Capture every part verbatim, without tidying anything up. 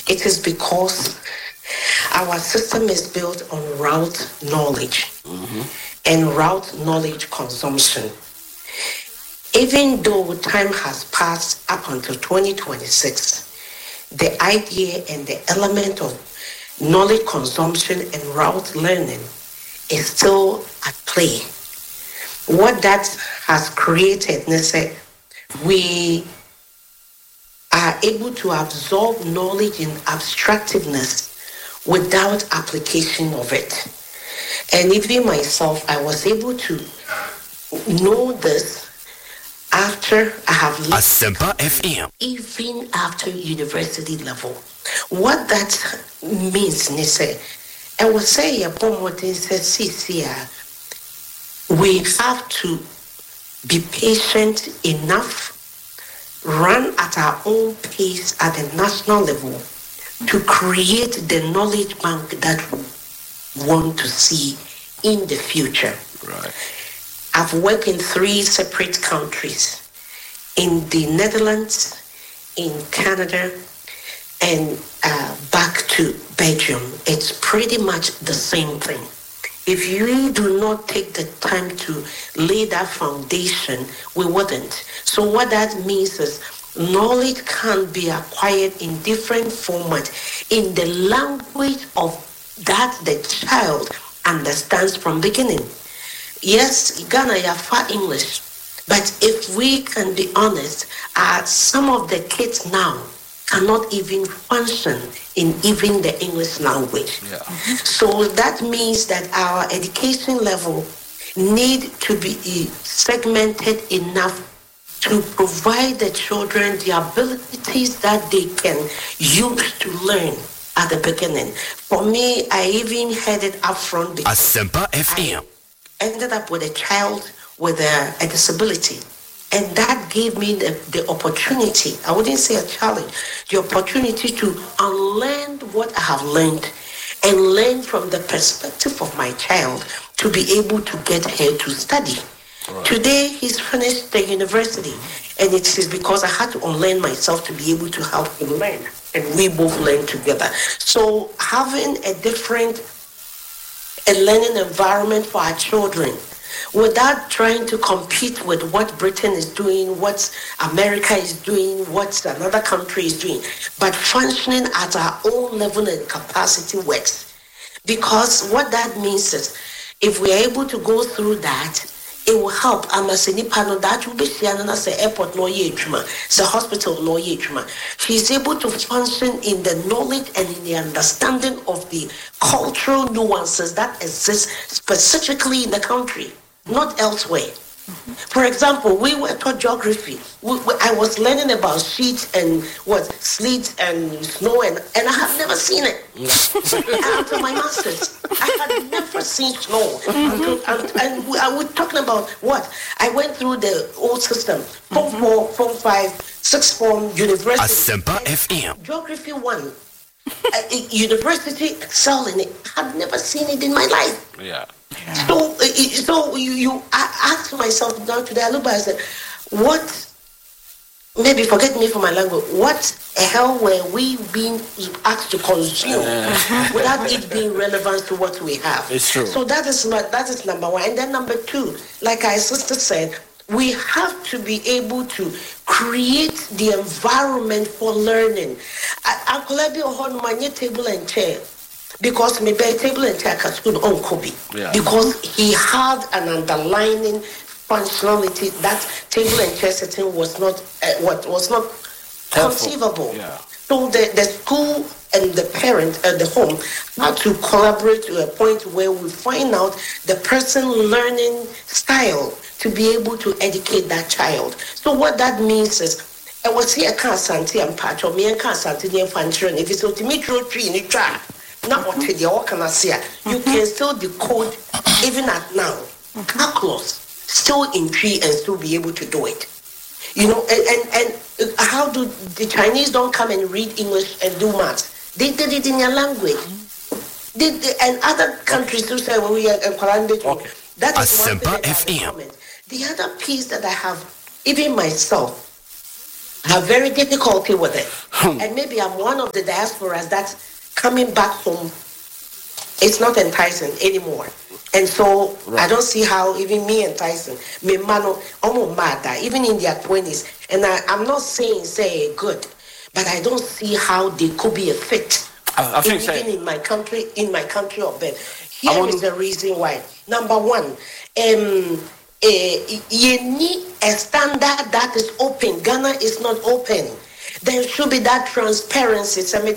It is because our system is built on route knowledge mm-hmm. and route knowledge consumption. Even though time has passed up until twenty twenty-six, the idea and the element of knowledge consumption and route learning is still at play. What that has created, Nese, we are able to absorb knowledge in abstractiveness without application of it. And even myself, I was able to know this after I have lived Asempa F M. Even after university level. What that means, Nise, I will say, we have to be patient enough, run at our own pace at the national level to create the knowledge bank that we want to see in the future. Right. I've worked in three separate countries, in the Netherlands, in Canada, and uh, back to Belgium. It's pretty much the same thing. If you do not take the time to lay that foundation, we wouldn't. So what that means is knowledge can be acquired in different formats in the language of that the child understands from beginning. Yes, Ghana, you have English, but if we can be honest, uh, some of the kids now cannot even function in even the English language. Yeah. So that means that our education level need to be segmented enough to provide the children the abilities that they can use to learn at the beginning. For me, I even had it up front because Asempa F M. I ended up with a child with a, a disability. And that gave me the, the opportunity, I wouldn't say a challenge, the opportunity to unlearn what I have learned and learn from the perspective of my child to be able to get her to study. Right. Today, he's finished the university, and it is because I had to unlearn myself to be able to help him learn, and we both learn together. So having a different a learning environment for our children, without trying to compete with what Britain is doing, what America is doing, what another country is doing, but functioning at our own level and capacity works. Because what that means is, if we are able to go through that, it will help. I'm a senipano that will be as a airport no yejuma, the hospital no yejuma. She's able to function in the knowledge and in the understanding of the cultural nuances that exist specifically in the country, not elsewhere. Mm-hmm. For example, we were taught geography. We, we, I was learning about sheet and what sleet and snow, and, and I have never seen it until my masters. I had never seen snow. Mm-hmm. until, and, and we, I was talking about what I went through the old system: form mm-hmm. four, form five, sixth form, university. Asempa F M. Geography one. uh, university excel in it. I've never seen it in my life. Yeah. Yeah. So, uh, so you, you I asked myself now today, I look back and said, what, maybe forget me for my language, what the hell were we being asked to consume uh, without it being relevant to what we have? It's true. So that is my, that is number one. And then number two, like our sister said, we have to be able to create the environment for learning. I could be on my table and chair. Because maybe a table and chair can school on Kobe. Yeah. Because he had an underlying functionality that table and chair setting was not uh, what was not helpful. Conceivable. Yeah. So the, the school and the parent and the home had to collaborate to a point where we find out the person learning style to be able to educate that child. So what that means is, I was here can't santi and patch or me and can't santi and function. If it's ultimately tree in the trap. Not what you can see. You can still decode even at now. Calculus still in tree and still be able to do it. You know, and, and, and how do the Chinese don't come and read English and do math? They did it in their language. They, they, and other countries do say when we are Kwalandet. Okay. That is one thing F M. The other piece that I have, even myself, have very difficulty with it. And maybe I'm one of the diasporas that's coming back home. It's not enticing anymore. And so right. I don't see how even me enticing, me mano, almost mad, even in their twenties. And I, I'm not saying, say, good, but I don't see how they could be a fit. I, I think in, even in my country, in my country of birth. Here want... is the reason why. Number one, um, uh, you need a standard that is open. Ghana is not open. There should be that transparency.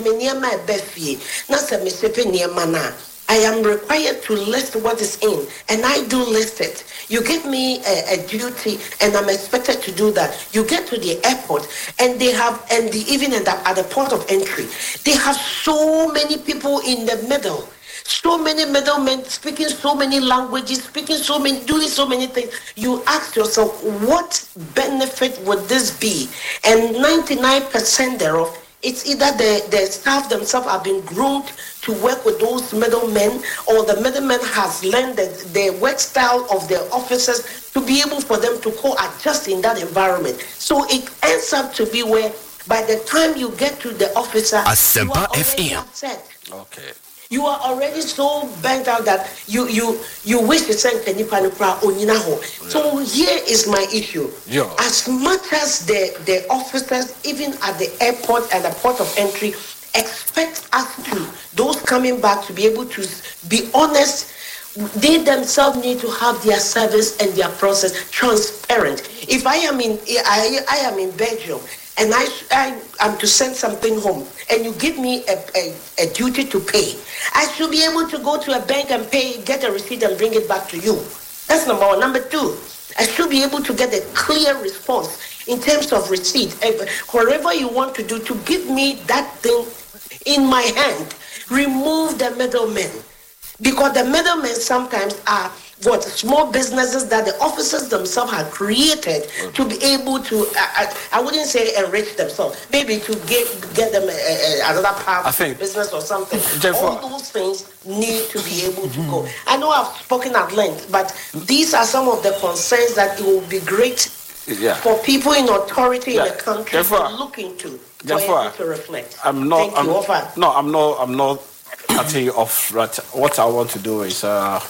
I am required to list what is in, and I do list it. You give me a, a duty, and I'm expected to do that. You get to the airport, and they have, and the, even at the, at the port of entry, they have so many people in the middle. So many middlemen speaking so many languages, speaking so many, doing so many things. You ask yourself, what benefit would this be? And ninety-nine percent thereof, it's either the, the staff themselves have been groomed to work with those middlemen, or the middlemen has learned the, the work style of their officers to be able for them to co-adjust in that environment. So it ends up to be where by the time you get to the officer, you are already upset. Okay. You are already so bent out that you you you wish to send Kenipanupra Oninaho. So here is my issue. Yeah. As much as the, the officers, even at the airport and the port of entry, expect us to, those coming back, to be able to be honest, they themselves need to have their service and their process transparent. If I am in I, I am in Belgium, and I, I am to send something home, and you give me a, a, a duty to pay, I should be able to go to a bank and pay, get a receipt and bring it back to you. That's number one. Number two, I should be able to get a clear response in terms of receipt. Whatever you want to do to give me that thing in my hand, remove the middlemen. Because the middlemen sometimes are what small businesses that the officers themselves have created mm-hmm. to be able to, I, I, I wouldn't say enrich themselves, maybe to get get them a, a, another part of business or something. All those things need to be able to go. I know I've spoken at length, but these are some of the concerns that it will be great yeah. for people in authority yeah. in the country therefore, to look into, therefore, to reflect. I'm not, Thank I'm, you, Offer. No, I'm not, I'm not cutting you off. Right. What I want to do is, uh,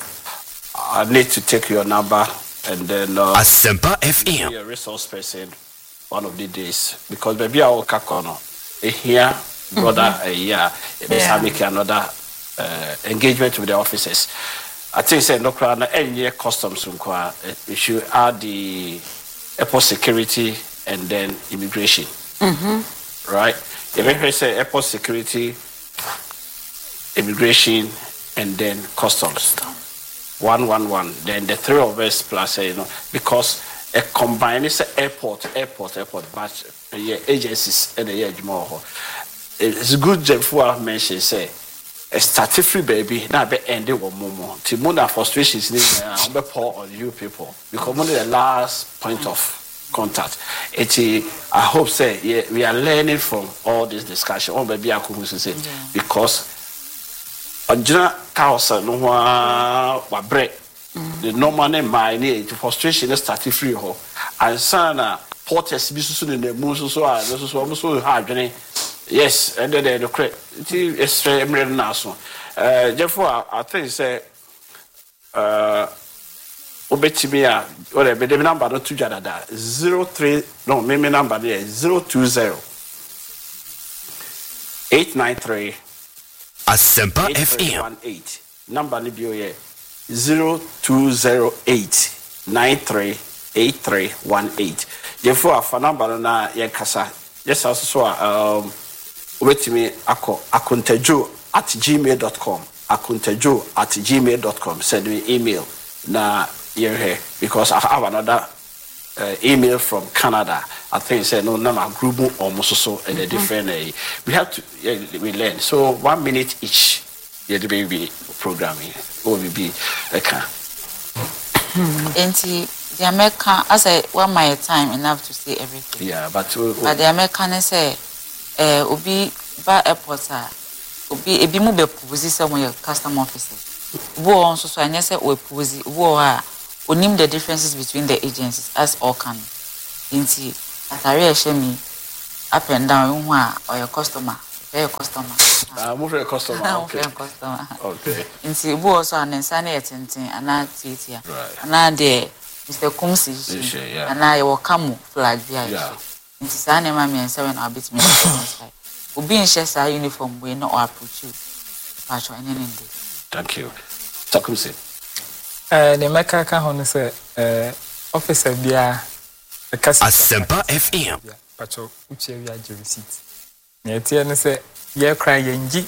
I need to take your number and then uh, Asempa F M. Be a resource person one of the days, because maybe I will kakono a here brother a year it make another uh, engagement with the officers. I think say no crowd any year customs we should add the airport security and then immigration. Mm-hmm. Right? You may say airport security, immigration, and then customs. One, one, one. Then the three of us plus, uh, you know, because a combined is airport, airport, airport, but uh, yeah, agencies and the yeah, more. It's good. Jeffua mentioned say a started free baby now be ended one more. Timona frustrations need uh, be pour on you people because only the last point of contact. It I hope say yeah, we are learning from all this discussion. Oh baby, I could say because. Ojina kaosa no wa wa break the normal name my need to frustration started free ho and sana porters bi susu ne mu susu a so so mo so ha adwene yes and then the credit it is emre na so eh therefore I think say uh obetimi a or be the number no to jada zero three no me me number there zero two zero eight nine three Asempa F M. Number Libyo ye zero two zero eight nine three eight three one eight. Therefore, a number na ye kasa. Yes, also um wait me ako akuntejo at gmail dot com. Akuntejo at gmail dot com. Send me email na ye here because I have another uh, email from Canada. I think say no number group almost so and a different uh, we have to yeah, we learn so one minute each yeah the baby programming O B B okay Enti the American as I one my time enough to say everything yeah but uh, but the American say eh obi ba airport obi ebi mu be position when your custom officer wo on so so anya say we position wo a onim the differences between the agencies as all can Enti Atari Eshemi, up and down or your customer, your customer. I'm a customer. Okay. Customer. Okay. In see, was on and sunny at and not here. Right. And I dare Mister Kumsi, and I will come flag behind. Yeah. In Sunny, mammy, and seven are bit me. Will be in Chester uniform, we know our put you. Patch or anything. Thank you. Takumsi. Uh, the Mecca can say, uh, officer, be a Asempa F M. Pacho, which area you receipt. Near Tiana say, ye cry yenji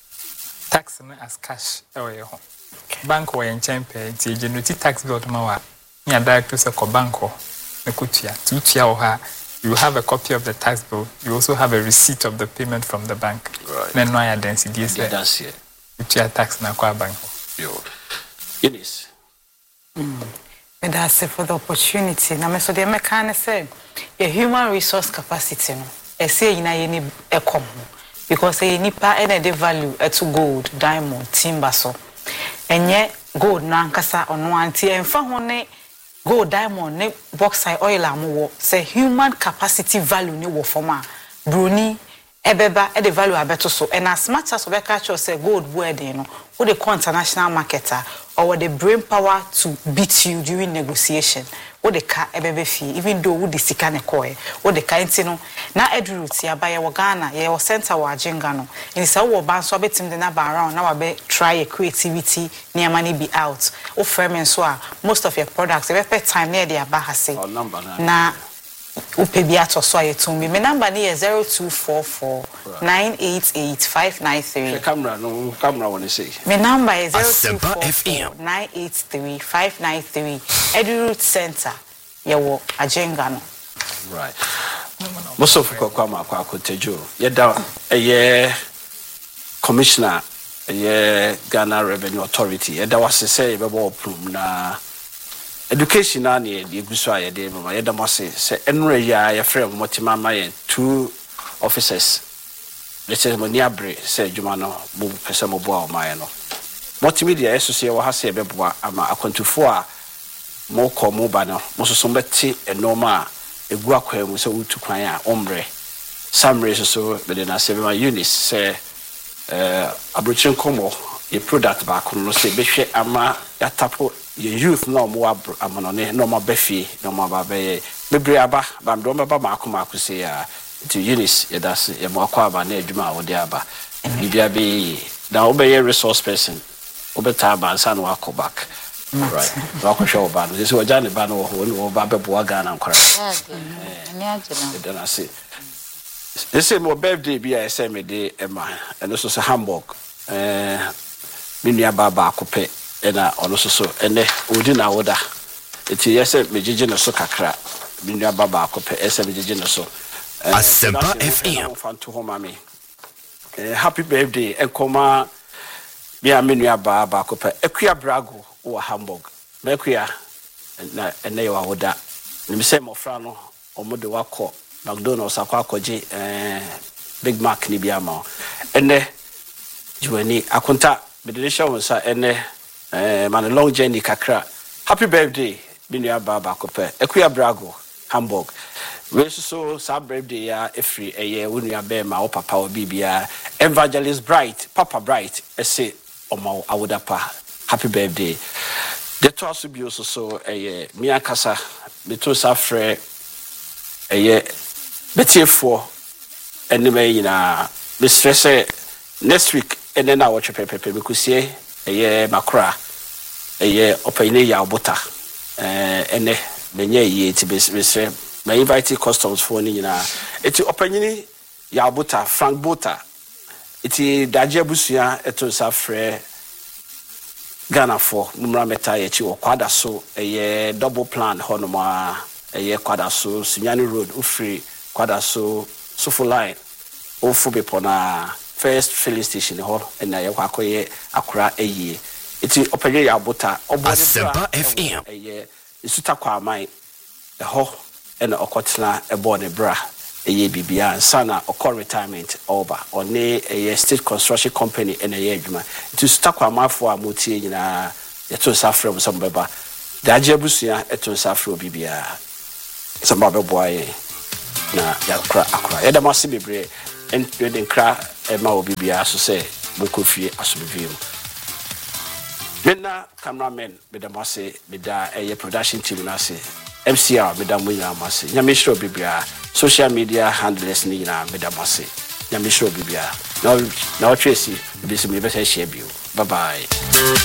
tax as cash away home. Bank or in champion, Genuity tax bill to Mawa. Near directors of Banco, Nekutia, Tutia or her. You have a copy of the tax bill. You also have a receipt of the payment from the bank. Right. Then no identity. Yes, that's it. Which are tax na kwa bank. Yo. Eunice. Mm. And that's it for the opportunity. Now, so the American say, your human resource capacity, no, I say you need a common because you need pa any value to gold, diamond, timber, so, and yet gold nankasa on one tea and found gold, diamond, ne bauxite, oil, and say human capacity value ni wo forma Bruni. Ebeba e the value abeto so and as much as we catch us say gold wedding no who the international marketer or the brain power to beat you during negotiation what the car ebebe fee even though who the sika ne koe what the kind no na edroot ya ba ye Ghana ye wo center wa ajenga no in say wo ban so betim de na ba around na we try a creativity near money be out o frame so a most of your products e be time near the aba hase na Upebiato so I told me. My number is zero two four four nine eight eight five nine three. The camera, no camera when you say. My number is zero two four four nine eight three five nine three. Eduroot Center. Yawo Ajenga no. Right. Most of you come akwa kotejo. Ye da eh commissioner eh Ghana Revenue Authority. Ye da was say e be bo prum na education na ne de guso aye de mama ye da mo se se enre ya ye frem motima ma ye two officers let's say mo ni abre se adwuma no bo pese mo bo a ma ye no multimedia yeso se wo ha se be bo ama akwantufo a mo ko mo ba no mo so so beti enoma egu akwa mu se utu kwan a ombre samre so so be na se be ma Eunice se eh abrochen komo ye product ba ko no se be hwe ama ya tapo ye youth no mo amonone no mo befie no mo ba be bebre aba ba ndo ba ma akoma akuse ya to Eunice ye das ye mo akwa aba na adwuma wo de aba bibia be na obeye resource person obeta ba ansa no akọ back right so akọ show ba no so oja ne ba no ho no ba be bo Ghana nkora eh ne agena then I say this is my birthday be I say me de ema and also say Hamburg eh minua baba akope ena ono so so ene odi na woda eti yese mejije no so kakra minua baba akope ese mejije no so Asempa F M fanto ho mami eh happy birthday enkoma bia minua baba akope ekua brago wo Hamburg mekua na ene yo woda nimse mofra no omode wakọ McDonald's akwa akọje eh Big Mac ni bia ma ene juani akonta Bedelisha wonsa ene eh man long journey kakra happy birthday binua baba kope ekua brago Hamburg we so sa birthday ya efri eye wonua be ma o papa o bibia Evangelist Bright Papa Bright ese omo awoda pa happy birthday the to aso bi so so eye mi akasa beto sa frɛ eye betiefo ene me yina be stress next week and then I watch a pepe because ye a macra a opine ya butter and then ye to be my invite customs for Nina. It's opinion ya butter, Frank butter. It's Daja Busia, eto safre Ghana for Mumrameta or quada so a double plan honoma a year quada so Sinyani Road, Ufri, quada so, Sufu line, Ofubipona. First filling station hall and I wakoye akra a year. It's opere ya butter Asempa F M a year. It's utakwa mai a ho and a okotla a born bra a year bibia and sana or retirement over or ne a state construction company and a year. It is takwa ma for a muti in a to suffer from some baba. The Ajabusia eto safro bibia. Some baba boy. na yakra akra yɛda mo ase bebre en yɛde nkra ma obi bia so sɛ mokofie asobiviem Mena cameraman beda mo ase beda ɛyɛ production team na ase M C R beda mo nyina mo ase nyame hwɛ obi bia social media handlers ni nyina beda mo ase nyame hwɛ obi bia na na ɔtwesi bi se me bɛsɛ hyɛ bio bye bye